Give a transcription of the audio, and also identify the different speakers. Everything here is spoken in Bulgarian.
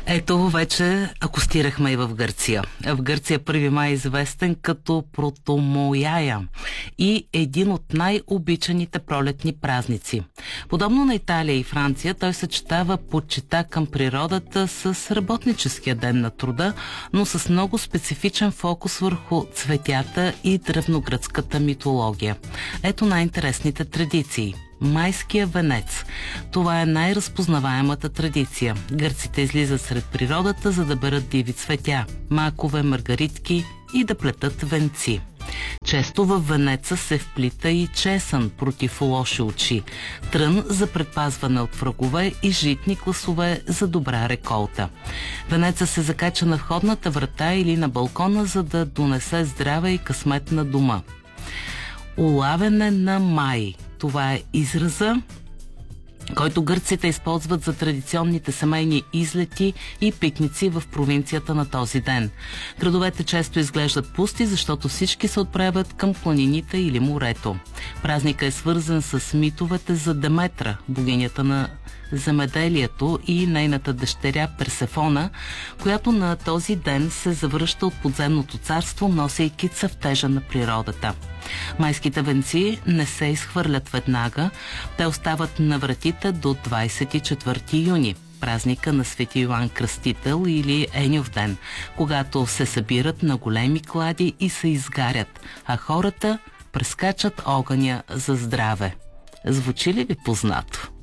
Speaker 1: Ето, вече акостирахме и в Гърция. В Гърция 1 май е известен като Протомояя и един от най-обичаните пролетни празници. Подобно на Италия и Франция, той съчетава почита към природата с работническия ден на труда, но с много специфичен фокус върху цветята и древногръцката митология. Ето най-интересните традиции. Майския венец. Това е най-разпознаваемата традиция. Гърците излизат сред природата, за да берат диви цветя, макове, маргаритки и да плетат венци. Често във венеца се вплита и чесън против лоши очи, трън за предпазване от врагове и житни класове за добра реколта. Венеца се закача на входната врата или на балкона, за да донесе здраве и късмет на дома. Улавяне на май. Това е израза, който гърците използват за традиционните семейни излети и пикници в провинцията на този ден. Градовете често изглеждат пусти, защото всички се отправят към планините или морето. Празникът е свързан с митовете за Деметра, богинята на земеделието, и нейната дъщеря Персефона, която на този ден се завръща от подземното царство, носейки цъфтежа на природата. Майските венци не се изхвърлят веднага, те остават на вратите до 24 юни, празника на Свети Йоан Кръстител или Еньов ден, когато се събират на големи клади и се изгарят, а хората прескачат огъня за здраве. Звучи ли ви познато?